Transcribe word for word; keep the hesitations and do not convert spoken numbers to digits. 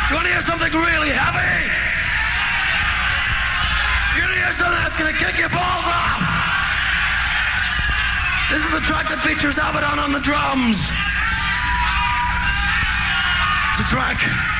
You want to hear something really heavy? You're going to hear something that's going to kick your balls off. This is a track that features Abaddon on the drums. It's a track